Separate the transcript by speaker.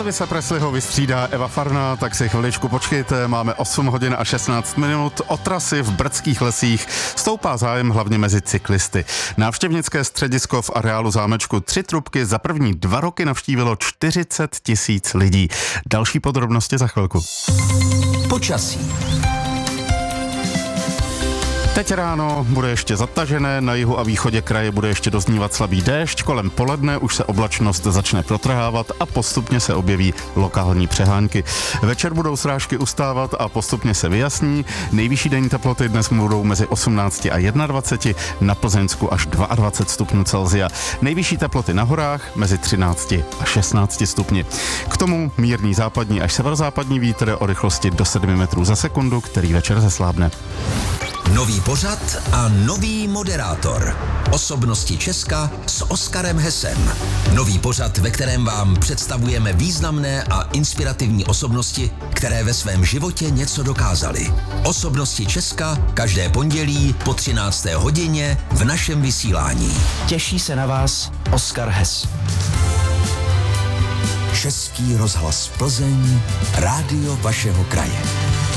Speaker 1: Elvise Presleyho vystřídá Eva Farná, tak si chviličku počkejte, máme 8 hodin a 16 minut. O trasy v brdských lesích stoupá zájem hlavně mezi cyklisty. Návštěvnické středisko v areálu zámečku Tři Trubky za první 2 roky navštívilo 40 000 lidí. Další podrobnosti za chvilku.
Speaker 2: Počasí.
Speaker 1: Teď ráno bude ještě zatažené, na jihu a východě kraje bude ještě doznívat slabý déšť, kolem poledne už se oblačnost začne protrhávat a postupně se objeví lokální přehánky. Večer budou srážky ustávat a postupně se vyjasní. Nejvyšší denní teploty dnes budou mezi 18 a 21, na Plzeňsku až 22 stupňů Celsia. Nejvyšší teploty na horách mezi 13 a 16 stupni. K tomu mírný západní až severozápadní vítr o rychlosti do 7 metrů za sekundu, který večer zeslábne.
Speaker 2: Nový pořad a nový moderátor. Osobnosti Česka s Oskarem Hesem. Nový pořad, ve kterém vám představujeme významné a inspirativní osobnosti, které ve svém životě něco dokázaly. Osobnosti Česka každé pondělí po 13. hodině v našem vysílání.
Speaker 3: Těší se na vás Oskar Hes.
Speaker 2: Český rozhlas Plzeň, rádio vašeho kraje.